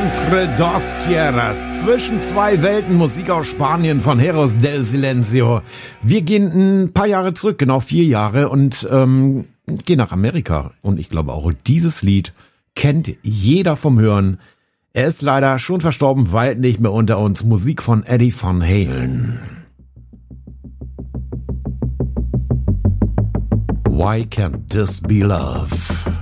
Entre dos tierras, zwischen zwei Welten, Musik aus Spanien von Heros del Silencio. Wir gehen ein paar Jahre zurück, genau 4 Jahre und gehen nach Amerika. Und ich glaube auch dieses Lied kennt jeder vom Hören. Er ist leider schon verstorben, weilt nicht mehr unter uns. Musik von Eddie Van Halen. Why can't this be love?